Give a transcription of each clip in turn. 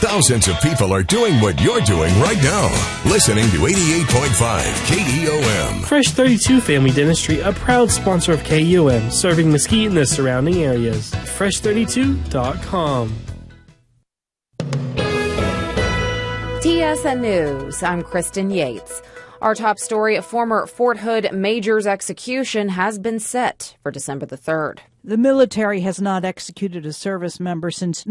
Thousands of people are doing what you're doing right now. Listening to 88.5 KEOM. Fresh 32 Family Dentistry, a proud sponsor of KEOM, serving Mesquite and the surrounding areas. Fresh32.com. TSN News, I'm Kristen Yates. Our top story, a former Fort Hood major's execution has been set for December the 3rd. The military has not executed a service member since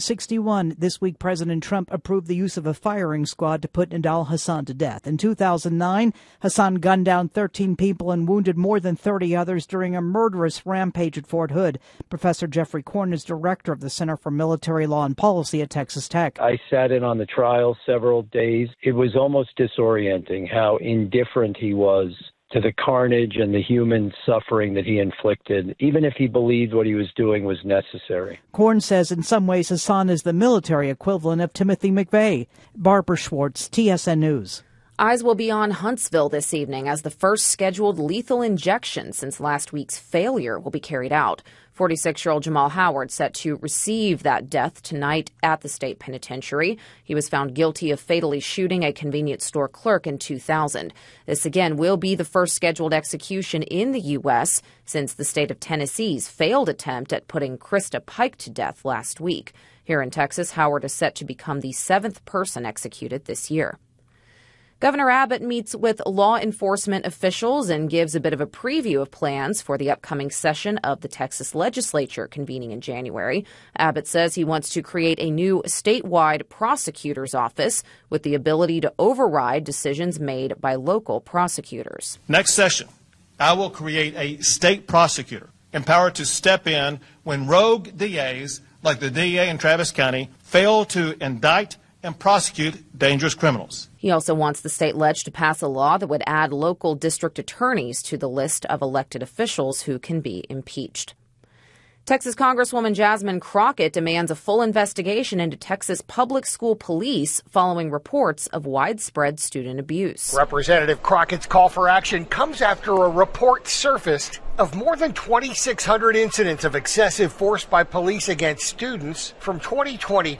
1961. This week, President Trump approved the use of a firing squad to put Nidal Hasan to death. In 2009, Hasan gunned down 13 people and wounded more than 30 others during a murderous rampage at Fort Hood. Professor Jeffrey Korn is director of the Center for Military Law and Policy at Texas Tech. I sat in on the trial several days. It was almost disorienting how indifferent he was to the carnage and the human suffering that he inflicted, even if he believed what he was doing was necessary. Korn says in some ways Hasan is the military equivalent of Timothy McVeigh. Barbara Schwartz, TSN News. Eyes will be on Huntsville this evening as the first scheduled lethal injection since last week's failure will be carried out. 46-year-old Jamal Howard set to receive that death tonight at the state penitentiary. He was found guilty of fatally shooting a convenience store clerk in 2000. This again will be the first scheduled execution in the U.S. since the state of Tennessee's failed attempt at putting Krista Pike to death last week. Here in Texas, Howard is set to become the 7th person executed this year. Governor Abbott meets with law enforcement officials and gives a bit of a preview of plans for the upcoming session of the Texas legislature convening in January. Abbott says he wants to create a new statewide prosecutor's office with the ability to override decisions made by local prosecutors. Next session, I will create a state prosecutor empowered to step in when rogue DAs like the DA in Travis County fail to indict and prosecute dangerous criminals. He also wants the state ledge to pass a law that would add local district attorneys to the list of elected officials who can be impeached. Texas Congresswoman Jasmine Crockett demands a full investigation into Texas public school police following reports of widespread student abuse. Representative Crockett's call for action comes after a report surfaced of more than 2,600 incidents of excessive force by police against students from 2020